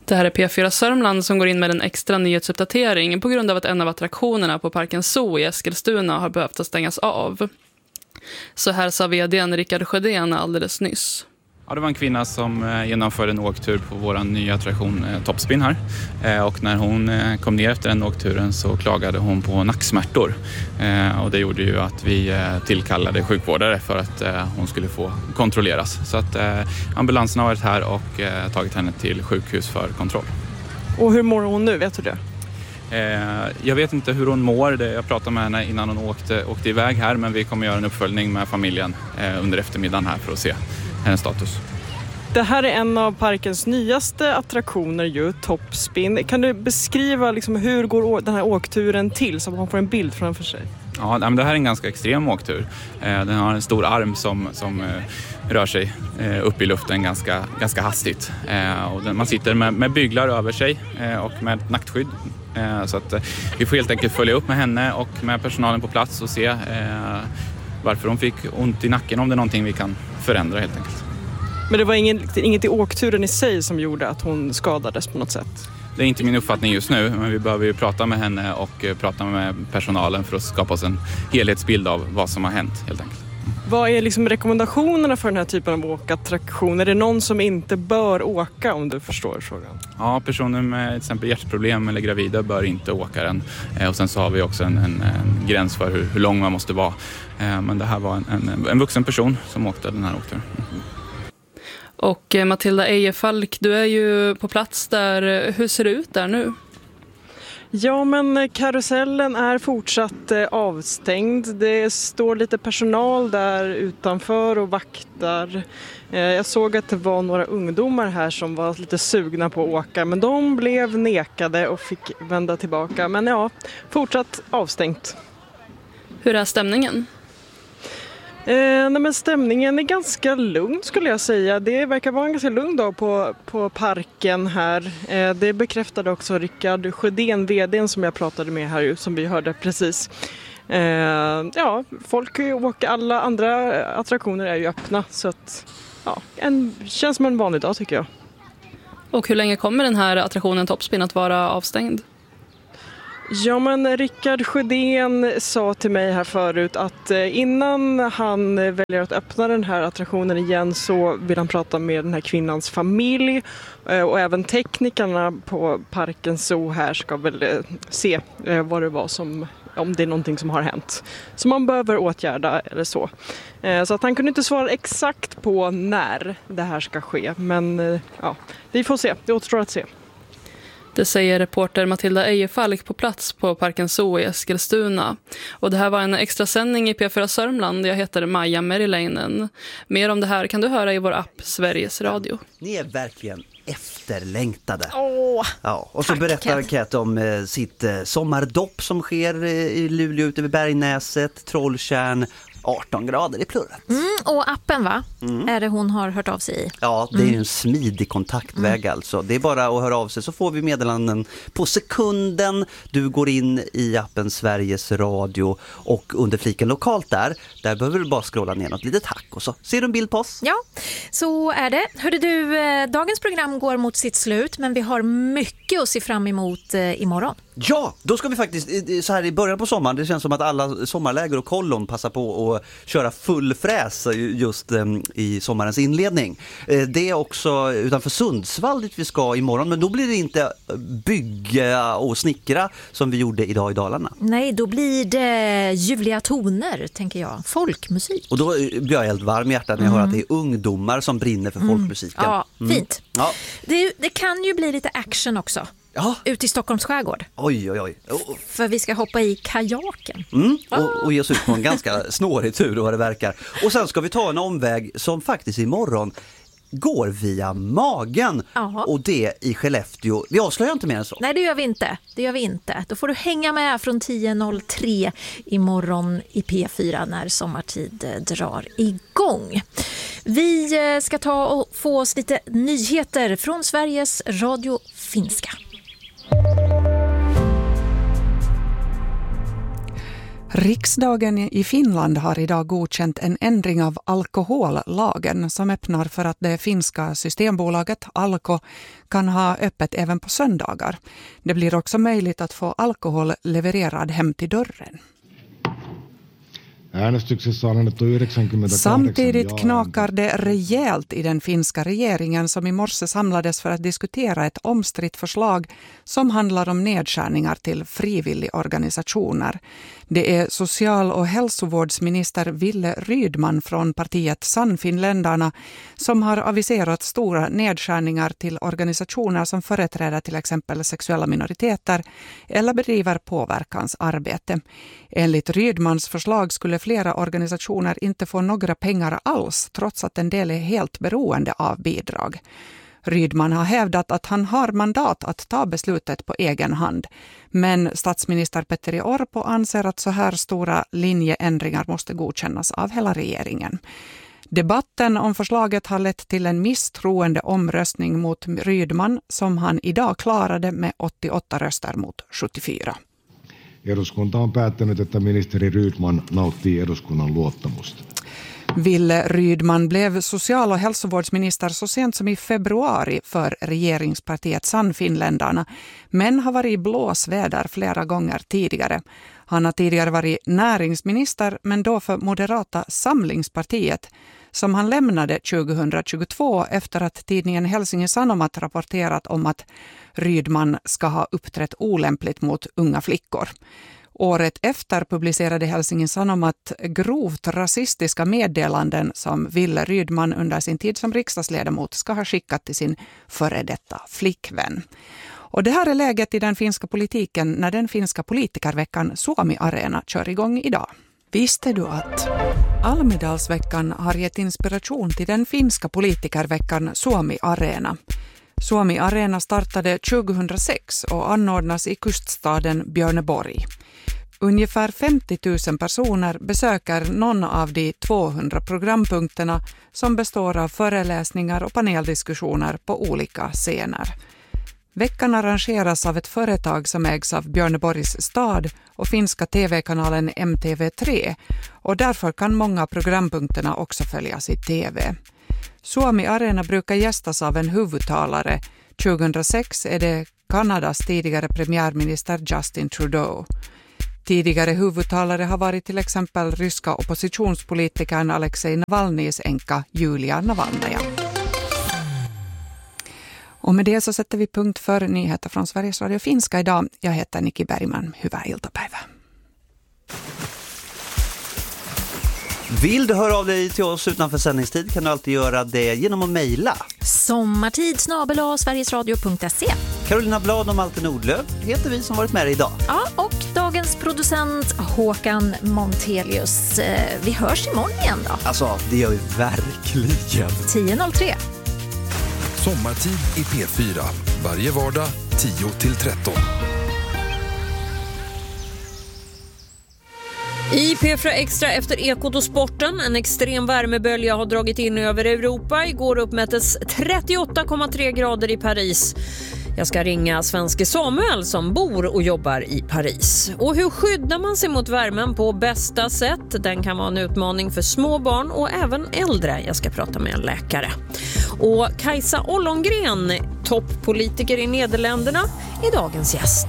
Det här är P4 Sörmland som går in med en extra nyhetsuppdatering på grund av att en av attraktionerna på Parken Zoo i Eskilstuna har behövt att stängas av. Så här sa vd:n Rickard Sjödén alldeles nyss. Ja, det var en kvinna som genomförde en åktur på vår nya attraktion Topspin här. Och när hon kom ner efter den åkturen så klagade hon på nacksmärtor. Och det gjorde ju att vi tillkallade sjukvårdare för att hon skulle få kontrolleras. Så att ambulansen har varit här och tagit henne till sjukhus för kontroll. Och hur mår hon nu, vet du det? Jag vet inte hur hon mår. Jag pratade med henne innan hon åkte iväg här, men vi kommer göra en uppföljning med familjen under eftermiddagen här för att se hennes status. Det här är en av parkens nyaste attraktioner ju, Topspin. Kan du beskriva liksom hur går den här åkturen till så att man får en bild framför sig? Ja, men det här är en ganska extrem åktur. Den har en stor arm som rör sig upp i luften ganska hastigt. Och man sitter med byglar över sig och med ett nackskydd. Så att vi får helt enkelt följa upp med henne och med personalen på plats och se varför hon fick ont i nacken, om det är någonting vi kan förändra helt enkelt. Men det var inget i åkturen i sig som gjorde att hon skadades på något sätt? Det är inte min uppfattning just nu, men vi behöver ju prata med henne och prata med personalen för att skapa oss en helhetsbild av vad som har hänt helt enkelt. Vad är liksom rekommendationerna för den här typen av åkattraktion? Är det någon som inte bör åka, om du förstår frågan? Ja, personer med till exempel hjärtproblem eller gravida bör inte åka den. Och sen så har vi också en gräns för hur lång man måste vara. Men det här var en vuxen person som åkte den här åkturen. Och Matilda Ejefalk, du är ju på plats där. Hur ser det ut där nu? Ja, men karusellen är fortsatt avstängd. Det står lite personal där utanför och vaktar. Jag såg att det var några ungdomar här som var lite sugna på att åka, men de blev nekade och fick vända tillbaka. Men ja, fortsatt avstängt. Hur är stämningen? Nej, men stämningen är ganska lugn skulle jag säga. Det verkar vara en ganska lugn dag på parken här. Det bekräftade också Rickard Sjödén, vd:n som jag pratade med här, som vi hörde precis. Ja, folk åker, alla andra attraktioner är ju öppna, så att ja, känns som en vanlig dag tycker jag. Och hur länge kommer den här attraktionen Topspin att vara avstängd? Ja, men Rickard Sjödén sa till mig här förut att innan han väljer att öppna den här attraktionen igen så vill han prata med den här kvinnans familj, och även teknikerna på Parken Zoo här ska väl se vad det var om det är någonting som har hänt som man behöver åtgärda eller så. Så att han kunde inte svara exakt på när det här ska ske, men ja, vi får se, det återstår att se. Det säger reporter Matilda Ejefalk på plats på Parken Zoo i Eskilstuna. Och det här var en extra sändning i P4 Sörmland. Jag heter Maja Meriläinen. Mer om det här kan du höra i vår app Sveriges Radio. Ni är verkligen efterlängtade. Ja, och så tack, berättar Kat om sitt sommardopp som sker i Luleå ute vid Bergnäset, Trolltjärn. 18 grader i plurret. Och appen va? Är det hon har hört av sig i? Ja, det är en smidig kontaktväg alltså. Det är bara att höra av sig så får vi meddelanden på sekunden. Du går in i appen Sveriges Radio och under fliken lokalt där behöver du bara scrolla ner något litet hack och så ser du en bild på oss. Ja, så är det. Hörde du, dagens program går mot sitt slut, men vi har mycket att se fram emot imorgon. Ja, då ska vi faktiskt så här i början på sommaren, det känns som att alla sommarläger och kollon passar på att köra full fräs just i sommarens inledning. Det är också utanför Sundsvall dit vi ska imorgon, men då blir det inte bygga och snickra som vi gjorde idag i Dalarna. Nej, då blir det ljuvliga toner, tänker jag. Folkmusik. Och då blir jag helt varm i hjärtat när jag hör att det är ungdomar som brinner för folkmusiken. Ja, fint. Ja. Det kan ju bli lite action också. Ja. Ut i Stockholms skärgård. Oj. För vi ska hoppa i kajaken. Och ge oss ut på en ganska snårig tur vad det verkar. Och sen ska vi ta en omväg som faktiskt imorgon går via Magen. Aha. Och det i Skellefteå. Vi avslöjar inte mer än så. Nej, det gör vi inte. Då får du hänga med från 10.03 imorgon i P4 när sommartid drar igång. Vi ska ta och få oss lite nyheter från Sveriges Radio Finska. Riksdagen i Finland har idag godkänt en ändring av alkohollagen som öppnar för att det finska systembolaget Alko kan ha öppet även på söndagar. Det blir också möjligt att få alkohol levererad hem till dörren. Samtidigt knakar det rejält i den finska regeringen som i morse samlades för att diskutera ett omstritt förslag som handlar om nedskärningar till frivilligorganisationer. Det är social- och hälsovårdsminister Ville Rydman från partiet Sannfinländarna som har aviserat stora nedskärningar till organisationer som företräder till exempel sexuella minoriteter eller bedriver påverkansarbete. Enligt Rydmans förslag skulle flera organisationer inte få några pengar alls trots att en del är helt beroende av bidrag. Rydman har hävdat att han har mandat att ta beslutet på egen hand. Men statsminister Petteri Orpo anser att så här stora linjeändringar måste godkännas av hela regeringen. Debatten om förslaget har lett till en misstroende omröstning mot Rydman som han idag klarade med 88 röster mot 74. Eduskunta on päättänyt, että ministeri Rydman nauttii eduskunnan luottamusta. Ville Rydman blev social- och hälsovårdsminister så sent som i februari för regeringspartiet Sannfinländarna, men har varit i blåsväder flera gånger tidigare. Han har tidigare varit näringsminister, men då för Moderata samlingspartiet, som han lämnade 2022 efter att tidningen Helsingin Sanomat rapporterat om att Rydman ska ha uppträtt olämpligt mot unga flickor. Året efter publicerade Helsingin Sanomat grovt rasistiska meddelanden som Ville Rydman under sin tid som riksdagsledamot ska ha skickat till sin före detta flickvän. Och det här är läget i den finska politiken när den finska politikerveckan Suomi Arena kör igång idag. Visste du att Almedalsveckan har gett inspiration till den finska politikerveckan Suomi Arena? Suomi Arena startade 2006 och anordnas i kuststaden Björneborg. Ungefär 50 000 personer besöker någon av de 200 programpunkterna som består av föreläsningar och paneldiskussioner på olika scener. Veckan arrangeras av ett företag som ägs av Björneborgs stad och finska tv-kanalen MTV3 och därför kan många av programpunkterna också följas i tv. Suomi Arena brukar gästas av en huvudtalare. 2006 är det Kanadas tidigare premiärminister Justin Trudeau. Tidigare huvudtalare har varit till exempel ryska oppositionspolitikern Alexej Navalnys änka Julia Navalnaja. Och med det så sätter vi punkt för nyheter från Sveriges Radio Finska idag. Jag heter Nikki Bergman. Hyvää iltapäivää. Vill du höra av dig till oss utanför sändningstid kan du alltid göra det genom att mejla. Sommartid@sverigesradio.se. Carolina Blad och Malte Nordlöf heter vi som varit med idag. Ja, och dagens producent Håkan Montelius. Vi hörs imorgon igen då. Alltså, det gör vi verkligen. 10.03. Sommartid i P4. Varje vardag 10-13. I P4 Extra efter Ekot och sporten. En extrem värmebölja har dragit in över Europa. Igår uppmättes 38,3 grader i Paris. Jag ska ringa svenske Samuel som bor och jobbar i Paris. Och hur skyddar man sig mot värmen på bästa sätt? Den kan vara en utmaning för små barn och även äldre. Jag ska prata med en läkare. Och Kajsa Ollongren, topppolitiker i Nederländerna, är dagens gäst.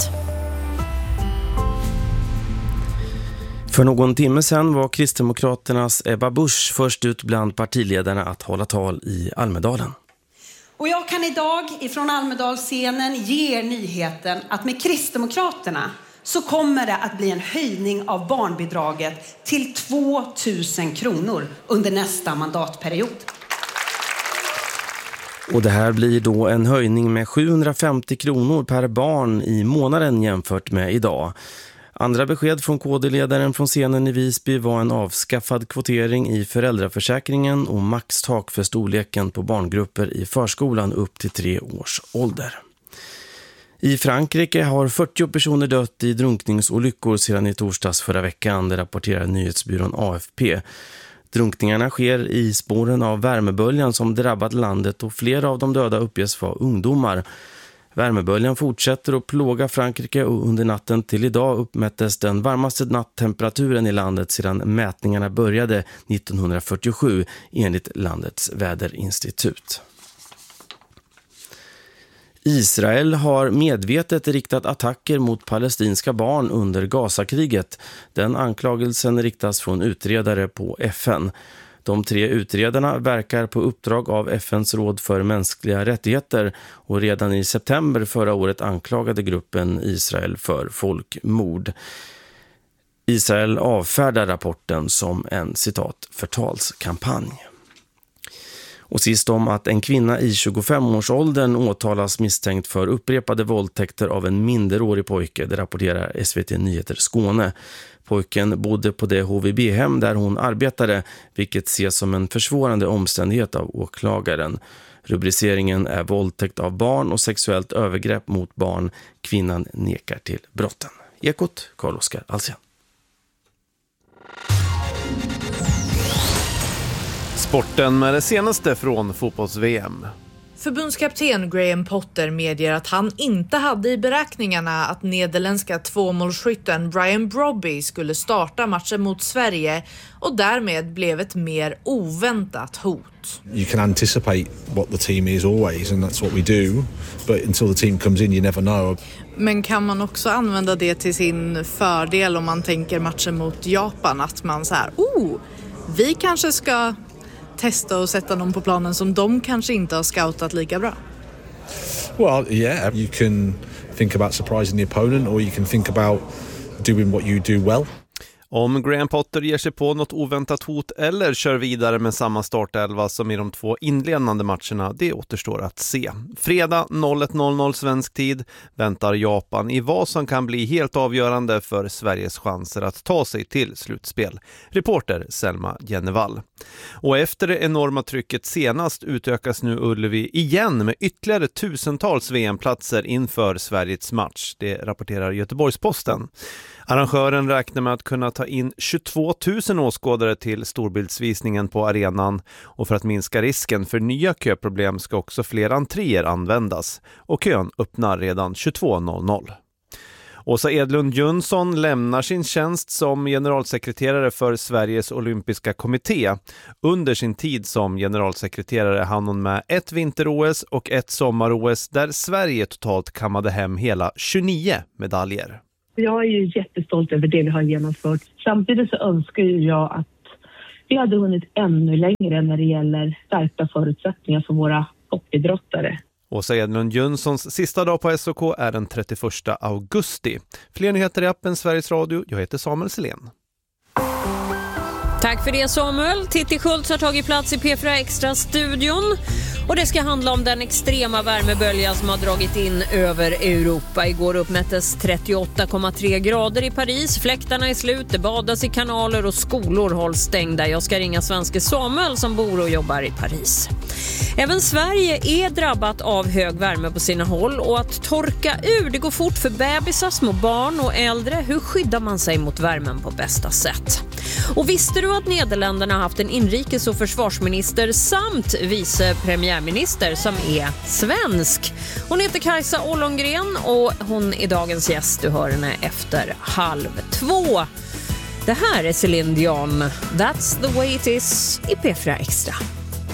För någon timme sedan var Kristdemokraternas Ebba Busch först ut bland partiledarna att hålla tal i Almedalen. Och jag kan idag ifrån Almedalsscenen ge er nyheten att med Kristdemokraterna så kommer det att bli en höjning av barnbidraget till 2 000 kronor under nästa mandatperiod. Och det här blir då en höjning med 750 kronor per barn i månaden jämfört med idag. Andra besked från KD-ledaren från scenen i Visby var en avskaffad kvotering i föräldraförsäkringen och maxtak för storleken på barngrupper i förskolan upp till 3 års ålder. I Frankrike har 40 personer dött i drunkningsolyckor sedan i torsdags förra veckan, det rapporterar nyhetsbyrån AFP. Drunkningarna sker i spåren av värmeböljan som drabbat landet och flera av de döda uppges vara ungdomar. Värmeböljan fortsätter att plåga Frankrike och under natten till idag uppmättes den varmaste natttemperaturen i landet sedan mätningarna började 1947 enligt landets väderinstitut. Israel har medvetet riktat attacker mot palestinska barn under Gazakriget. Den anklagelsen riktas från utredare på FN. De 3 utredarna verkar på uppdrag av FNs råd för mänskliga rättigheter och redan i september förra året anklagade gruppen Israel för folkmord. Israel avfärdar rapporten som en citat förtalskampanj. Och sist om att en kvinna i 25-årsåldern åtalas misstänkt för upprepade våldtäkter av en minderårig pojke, det rapporterar SVT Nyheter Skåne. Pojken bodde på det HVB-hem där hon arbetade, vilket ses som en försvårande omständighet av åklagaren. Rubriceringen är våldtäkt av barn och sexuellt övergrepp mot barn. Kvinnan nekar till brotten. Ekot, Carl-Oskar Alsen. Sporten med det senaste från fotbolls-VM. Förbundskapten Graham Potter medger att han inte hade i beräkningarna att nederländska 2-målsskytten Brian Brobby skulle starta matchen mot Sverige och därmed blev ett mer oväntat hot. You can anticipate what the team is always and that's what we do, but until the team comes in you never know. Men kan man också använda det till sin fördel om man tänker matchen mot Japan, att man så här, vi kanske ska testa och sätta dem på planen som de kanske inte har scoutat lika bra? Well, yeah, you can think about surprising the opponent or you can think about doing what you do well. Om Graham Potter ger sig på något oväntat hot eller kör vidare med samma startelva som i de 2 inledande matcherna, det återstår att se. Fredag 01.00 svensk tid väntar Japan i vad som kan bli helt avgörande för Sveriges chanser att ta sig till slutspel. Reporter Selma Jennevall. Och efter det enorma trycket senast utökas nu Ullevi igen med ytterligare tusentals VM-platser inför Sveriges match. Det rapporterar Göteborgs-Posten. Arrangören räknar med att kunna ta in 22 000 åskådare till storbildsvisningen på arenan, och för att minska risken för nya köproblem ska också fler entréer användas, och kön öppnar redan 22.00. Åsa Edlund Jönsson lämnar sin tjänst som generalsekreterare för Sveriges olympiska kommitté. Under sin tid som generalsekreterare hann hon med 1 vinter-OS och 1 sommar-OS där Sverige totalt kammade hem hela 29 medaljer. Jag är ju jättestolt över det vi har genomfört. Samtidigt så önskar jag att vi hade hunnit ännu längre när det gäller stärkta förutsättningar för våra toppidrottare. Åsa Edlund Jönssons sista dag på SOK är den 31 augusti. Fler nyheter i appen Sveriges Radio. Jag heter Samuel Selén. Tack för det, Samuel. Titti Schultz har tagit plats i P4 Extra-studion. Och det ska handla om den extrema värmebölja som har dragit in över Europa. Igår uppmättes 38,3 grader i Paris. Fläktarna är slut, det badas i kanaler och skolor hålls stängda. Jag ska ringa svenske Samuel som bor och jobbar i Paris. Även Sverige är drabbat av hög värme på sina håll. Och att torka ur, det går fort för bebisar, små barn och äldre. Hur skyddar man sig mot värmen på bästa sätt? Och visste du att Nederländerna har haft en inrikes- och försvarsminister samt vicepremiärminister som är svensk? Hon heter Kajsa Ollongren och hon är dagens gäst. Du hör henne efter 1:30. Det här är Céline Dion. That's the way it is i P4 Extra.